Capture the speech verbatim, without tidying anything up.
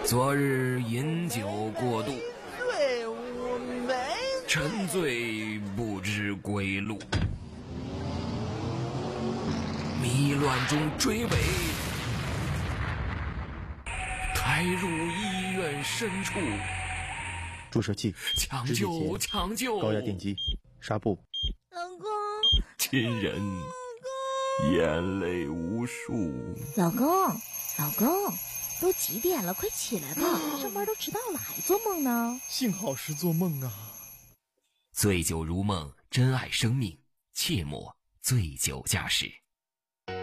昨日饮酒过度， 醉我没沉醉不知归路，迷乱中追尾，抬入医院深处， 注射器、 抢救抢救， 高压电击、纱布。 老公， 亲人眼泪无数。 老公，老公，都几点了？快起来吧，上班都迟到了，还做梦呢。 幸好是做梦啊。 醉酒如梦，珍爱生命，切莫醉酒驾驶。